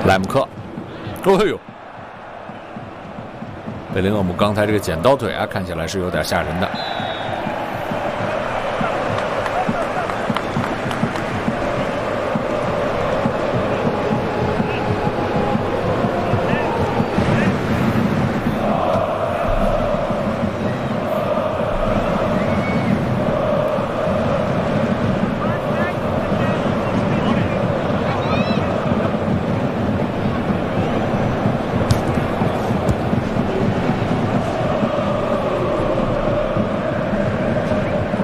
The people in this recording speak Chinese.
莱姆克，哦呦！贝林厄姆刚才这个剪刀腿啊，看起来是有点吓人的。